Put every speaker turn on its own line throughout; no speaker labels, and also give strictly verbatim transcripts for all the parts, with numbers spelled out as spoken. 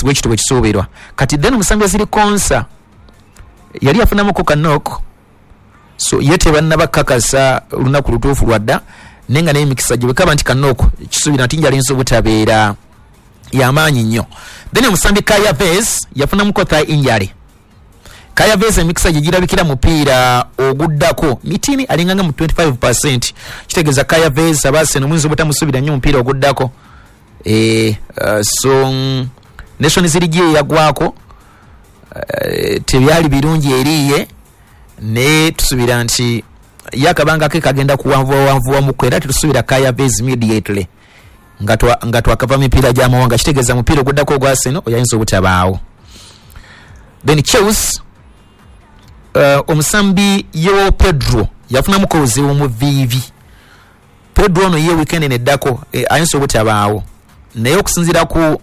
bwekito bwe kisuubirwa. Kati then omusambi aziri konsa yali afunamu ko kanoko, so yete banna bakakasa lunaku lutuufu lwadda nenga naye mikisa gye bwekaba nti kanoko kisuubira nti njala ensobo tabeera y'amaanyi nnyo. Then omusambi Kaya Vez yafunamu ko thigh injury. Kaya Vez emikisa gye girabikira mupiira oguddako mitini alinganga mu twenty-five percent. Kitegeeza Kaya Vez abaaseno muyinza obutamusuubira nnyo mupiira oguddako. Eh, uh, so mm, Nations League yagwako uh, tebyali birungi eriye ne tusubira nti yakabanga ke kagenda kuwanvuwa wanvuwa mukwera tusubira Kaya Vez immediately ngatwa ngatwa akava mipiira gya mawanga. Kitegeeza mupiira oguddako gwa Arsenal oyinza obutabaawo. Then Chelsea uh, omusambi yo Pedro yafuna mukozi mu V V. Pedro no ye weekend neddako eh, ayinza obutabaawo naye okusinzira ku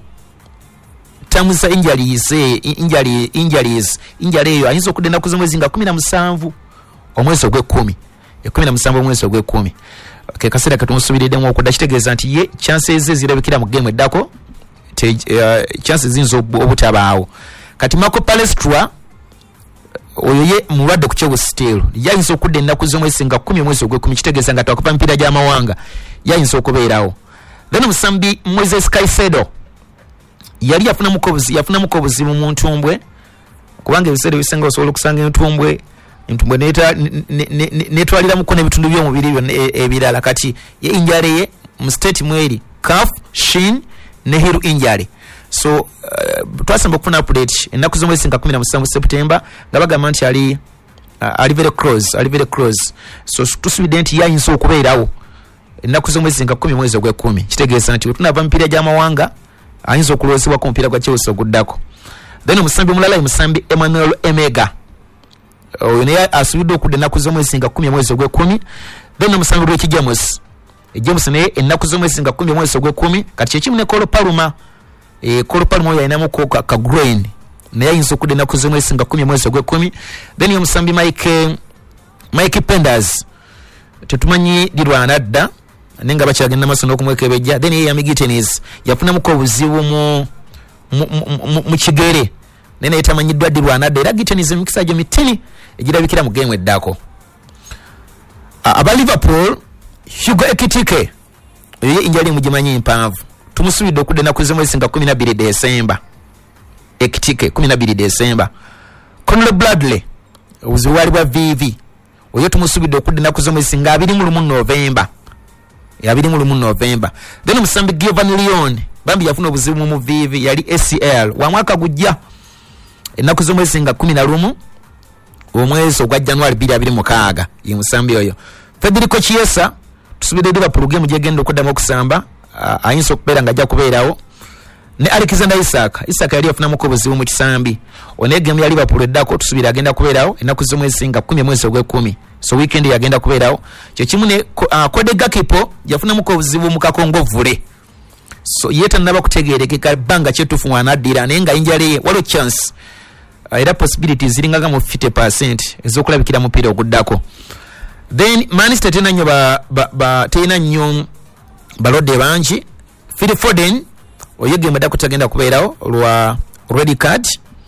tamusa injuries injury injuries injury eyo ayinza okudenda ku mwezi nga kumi na musanvu omwezi ogw'ekkumi kumi na musanvu omwezi ogw'ekkumi. Ke kasera katumusubiridde mu okudda. Kitegeeza nti ye chances zirabikira mu game eddako te uh, chances zinzo obutabaawo. Kati Marco Palestra oyo ye mulwadde ku Chelsea still yayinza okudda ennaku z'omwezi nga kumi omwezi ogw'ekkumi. Kitegeeza nga twakupa mpira gy'amawanga yayinza okubeerawo. Then omusambi Moises Caicedo yali yafuna mukobuzi yafuna mukobuzi mu muntumbwe kubanga ebiseera bisenga osobola okusanga entumbwe entumbwe neta netwalira muko n'ebitundu by'omubiri byo ebirala. Kati ye injury ye mu state mweri calf shin ne heel injury. So uh, twasamba okufuna update ennaku z'omwezi nga kumi na musanvu September nga bagamba nti ali uh, ali very close ali very close. So tusubidde nti yayinza okubeerawo ennaku z'omwezi nga kumi mwezi ogw'ekkumi. Kitegeeza nti tunava mpira gy'amawanga ayinza okulozebwa ku mpira gwa Chelsea oguddako. Then omusambi mulala omusambi Emmanuel Emega oyo naye asubidde okudda ennaku z'omwezi nga kumi mwezi ogw'ekkumi. Then omusambi Ricky James James naye ennaku z'omwezi nga kumi mwezi ogw'ekkumi. Kati kyekimu ne Cole Palmer e Cole Palmer oyo ayinamu ko ka grain naye ayinza okudda ennaku z'omwezi nga kumi mwezi ogw'ekkumi. Then omusambi Mike Mike Penders tetumanyi dirwana dda nenga bakyagenda masono okumwekebejja. Then ye Yamigi Tennis yafuna muko obuzibu mu mu kigere nene yetamanyiddwa dirwana dda era Tennis emikisa gyo mitini egirabikira mu game eddako. Aba Liverpool Hugo Ekitike ye injali mugimanyi mpanvu tumusubidde okudde ennaku z'omwezi nga kumi na bbiri December. Ekitike kumi na bbiri December. Conor Bradley obuzibu bwali bwa V V oyo tumusubidde okudde ennaku z'omwezi nga abiri mu lumu November abiri mu lumu November. Then omusambi Giovanni Leone bambi yafuna obuzibu mu V V yali A C L wa mwaka gujja ennaku z'omwezi nga kumi na lumu omwezi ogwa January bbiri abiri mukaaga ye musambi oyo. Federico Chiesa tusubidde Liverpool game gyegenda okuddamu okusamba uh, ayinza okubeera nga ajja kubeerawo ne Alexander Isak Isak yali afunamu obuzibu mu kisambi one game ya Liverpool eddako tusubira agenda kubeerawo ennaku z'omwezi nga kumi mwezi ogw'ekkumi. So weekend yagenda kubeerawo kyekimu ne uh, Kode Gakipo yafunamu obuzibu mu kakongovule. So yeta naba kutegeerekeka banga kyetufu wanaddira naye nga injale ye waliwo chance uh, era possibilities ziringaga mu fifty percent ez'okulabikira mupiira oguddako. Then Manchester tena nnyo ba, ba, ba tena nnyo balodde bangi. Phil Foden oyo game eddako tagenda kubeerawo lwa red card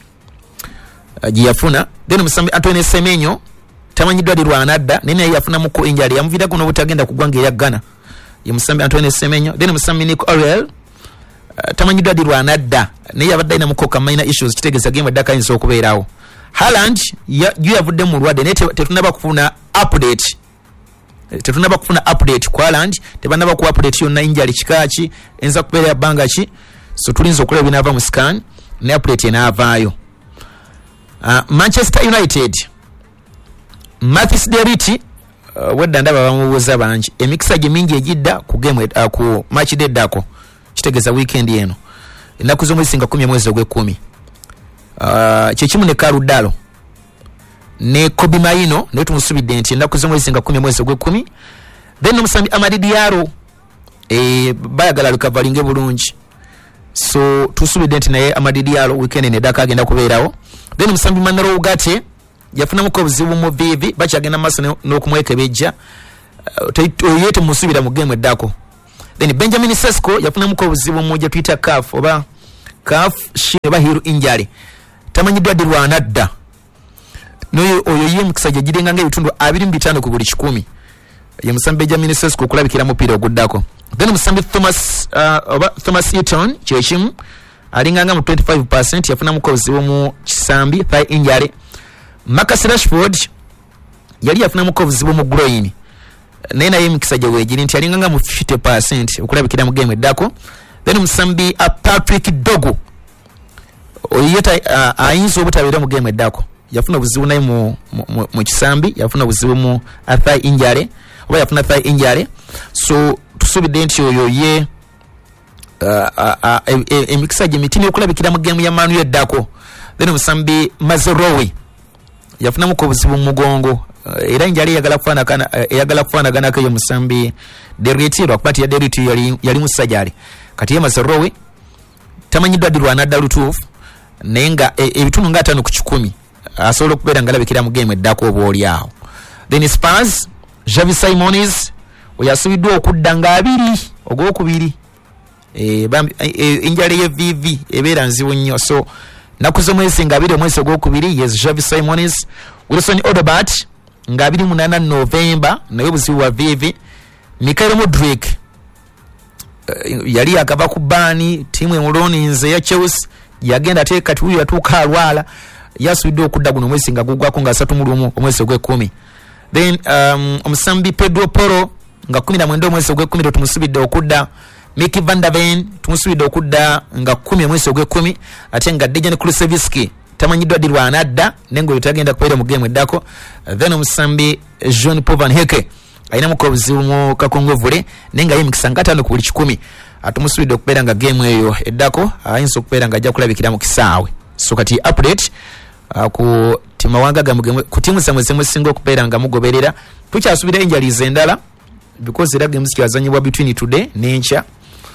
uh, giyafuna. Then omusambi Antoine Semenyo tamanyiddwa dirwana dda naye yafuna muko injali yamuviirako n'obutagenda kugwanga eya Ghana ye musambi Antoine Semenyo. Then musambi Nico Ariel uh, tamanyiddwa dirwana dda naye yabadde ayina muko minor issues. Kitegeeza game eddaka ayinza okubeerawo. Haaland ya ju yavudde mu lwadde naye tetunaba kufuna update tetunaba kufuna update ku Haaland tebanaba ku update yonna injali kikaaki enza kubeera ya bbanga ki. So tulinza okulaba binaava mu scan ne update enaavaayo. uh, Manchester United Mathis Deriti uh, wedda ndaba bamubuuza bangi emikisa gye mingi egidda ku game uh, ku match deddako. Kitegeeza weekend eno ennaku z'omwezi nga kumi mwezi ogw'ekkumi. Uh, kyekimu ne Karudalo ne Kobe Maino naye tumusubidde nti ennaku z'omwezi nga kumi mwezi ogw'ekkumi. Then omusambi Amadi Diallo e, bayagala lukavalinge bulungi. So tusubidde nti naye Amadi Diallo weekend eno eddaka agenda kubeerawo. Then omusambi Manolo Ugarte yafunamu ko obuzibu mu V V bakyagenda maaso n'okumwekebejja uh, yete musubira mu game eddako. Then Benjamin Sesko yafunamu ko obuzibu mu gye Twitter C A F oba calf shin bahiru injury tamanyiddwa ddi lwanadda noyo oyo ye mukisa gye girenga nga ebitundu abiri mu bitano ku buli kikumi ye musambi Benjamin Sesko kulabikira mupiira oguddako. Then musambi Thomas uh, oba Thomas Eaton kyekimu alinganga mu twenty-five percent yafuna mukozi mu kisambi thigh injury. Marcus Rashford yali yafuna mukozi mu groin naye naye mukisa gye wegiri nti alinganga mu fifty percent okulabikira mu game eddako. Then musambi uh, Patrick Dogo oyeta uh, ayinza obutabeera mu game eddako yafuna obuzibu naye mu, mu, mu kisambi yafuna obuzibu mu uh, thigh injury oba yafuna thigh injury. So tusubidde nti oyo ye emikisa gye mitini okulabikira mu game ya Manu eddako. Then musambi Mazerowe yafunamu ko obuzibu mu mugongo era njali yagala kufana kana yagala kufana gana ke musambi Derritiro akubati ya Derritiro yali yali musajali kati ye Mazerowe tamanyiddwa ddi lwanadda lutuufu naye nga ebitundu nga ataano ku kikumi asobola okubeera ngalabikira mu game eddako oba oli awo. Then Spurs Javi Simonis oyasubiddwa okudda nga abiri ogwokubiri e, e, injale ye V V ebeera nzibu nnyo so nakuzo mwezi nga abiri omwezi ogwokubiri yes Javi Simonis. Wilson Odobert nga abiri munana November naye buzibu wa V V. Michael Mudrik uh, yali akava ku bani timu emuloni nze ya Chelsea yagenda ate kati huyu atuuka alwala yasubiddwa okudda guno mwezi nga gugwako nga asatu mu lumu omwezi ogw'ekumi. Then um, omusambi Pedro Porro nga kumi na mwenda omwezi ogw'ekumi tumusubidde okudda. Mickey van der Ven tumusubidde okudda nga kumi omwezi ogw'ekumi ate nga Dejan Kulusevski tamanyiddwa ddi lwanadda nengo yotagenda kubeera mu game eddako. Then omusambi Jean Paul Van Heke alina mu kobuzibu mu kakongovule nenga ye mikisa nga ataano ku buli kikumi atumusubidde okubeera nga game eyo eddako ayinza okubeera nga ajja kulabikira mu kisaawe. So kati update uh, ku timawanga gamugemu ku timu zamwe zimwe singa okubeera nga mugoberera tukyasubira injuries endala because era games kyazanyibwa between today n'enkya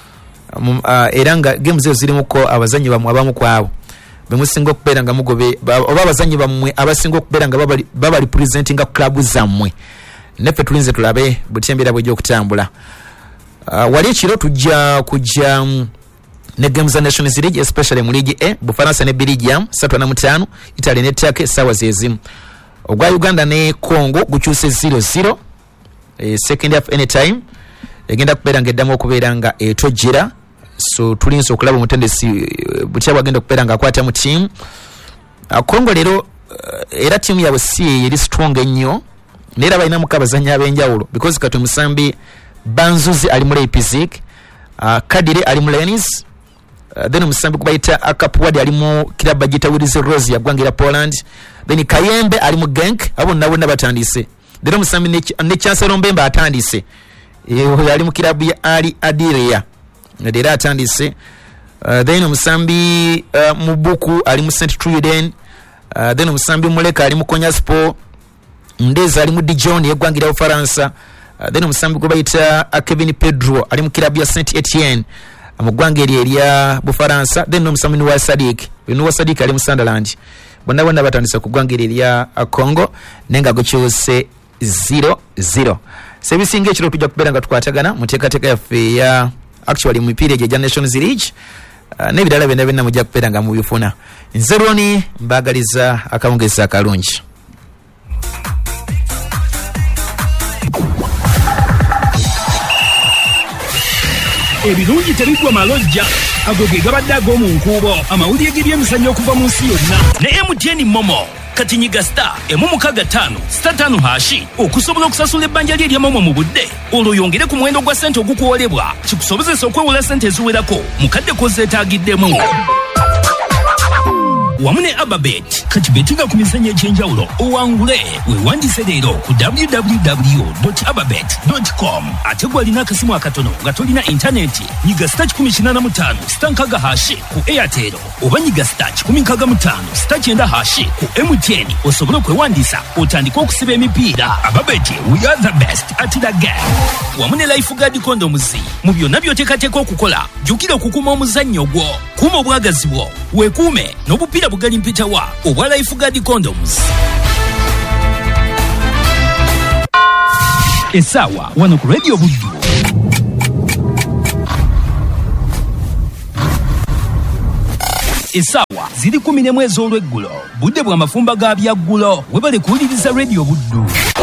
um, uh, era nga games ezo zirimu ko abazanyi bamwe abamu kwabo bemusinga okubeera nga mugobe oba abazanyi bamwe abasinga okubeera nga baba baba representing club zammwe nefe tulinze tulabe butembera bwejja okutambula. Uh, wali ekiro tujja kujja um, ne games za Nations League especially mu League A Bufaransa ne Belgium satwa na mutano Italy ne Turkey sawa zezimu ogwa Uganda ne Congo gukyuse zero zero e, second half anytime egenda kubeera ngeddamu okubeera nga etojjera so tulinze okulaba omutendesi uh, butya bwagenda okubeera nga akwata mu team uh, Congo lero uh, era team yabwe si eri strong ennyo nera balina mukabazanya abenjawulo because kati musambi Banzuzi ali mu Leipzig uh, Kadire ali mu Lens uh, then musambi kubaita Akapuwadi ali mu club bagita Willis Rose ya gwangira Poland then Kayembe ali mu Genk abo nabo nabatandise then musambi ne, ne Chancellor Mbemba atandise eh ali mu club ya Ali Adiria ndera atandise uh, then musambi uh, Mubuku ali mu Saint Truiden uh, then musambi Muleka ali mu Konyaspor Ndeza ali mu Dijon ya gwangira Ufaransa. Uh, then omusambi gwe bayita uh, Kevin Pedro ali mu kilabu ya Saint Etienne mu ggwanga erya Bufaransa. Then omusambi wa Sadik wa Sadik ali mu Sunderland bonna bonna batandise ku ggwanga erya uh, Congo nenga gokyuse zero zero. Sebisinga ekiro tujja kubeera nga tukwatagana mu teekateeka yaffe ya actually mu mipiira egyo gya Nations League uh, n'ebirala byonna byonna mujja kubeera nga mubifuna. Nze Roni mbagaliza akawungeza akalungi.
Ebirungi tebigwa malojja ago ge gabadde ag'omu nkuubo amawulire g'ebyemizannyo okuva mu nsi yonna ne M T N Momo kati nyiga star emu mukaga ttaano star ttaano hashi okusobola okusasula ebbanja lye erya Momo mu budde olwo yongere ku muwendo gwa ssente ogukuwolebwa kikusobozesa okwewula ssente eziwerako mukadde kozeetaagiddemu wamu ne Ababet kati betinga ku mizannyo egy'enjawulo owangule weewandise leero ku w w w dot ababet dot com ate gw'alina akasimu akatono nga tolina intaneti nyiga star kikumi kinaana mu ttaano star nkaga hashi ku Airtel oba nyiga star kikumi nkaaga mu ttaano star kyenda hashi ku M T N osobole okwewandiisa otandike okusiba emipiira. Ababet we are the best at the game wamu ne Lifeguard condoms mu byonna by'oteekateeka okukola jjukira okukuuma omuzannyo gwo kuuma obwagazi bwo weekuume n'obupiira bugali mpitawa obwa Lifeguard condoms. Esawa wano ku Radio Buddu. Essaawa ziri kumi n'emu ez'olweggulo. Budde bwa mafumba ga byaggulo. Webale kuwuliriza Radio Buddu.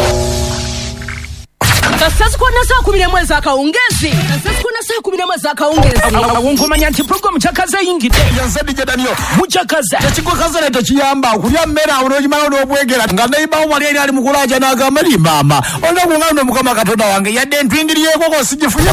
Kasasi kwa nasa kumi n'emu ez'akawungezi. Kasasi kwa nasa kumi n'emu ez'akawungezi.
Awonkomanya nti program Chakaza yingidde.
Yanzadi Jedanio.
Muchakaza.
Tekikokaza leta kiyamba kulya mmera olojimala n'obwegera nga nayibawo wali ali mukulaja n'agamba li mama. Onda kungano mukama Katonda wange yadde ntwingiriyeko ko sigifunye